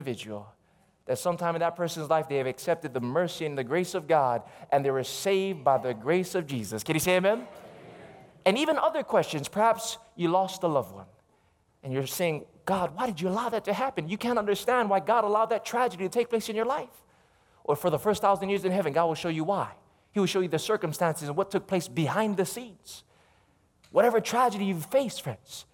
individual that sometime in that person's life they have accepted the mercy and the grace of God and they were saved by the grace of Jesus. Can you say amen? And even other questions. Perhaps you lost a loved one and you're saying, God, why did you allow that to happen? You can't understand why God allowed that tragedy to take place in your life. Or for the first 1,000 years in heaven, God will show you why. He will show you the circumstances and what took place behind the scenes. Whatever tragedy you've faced, friends,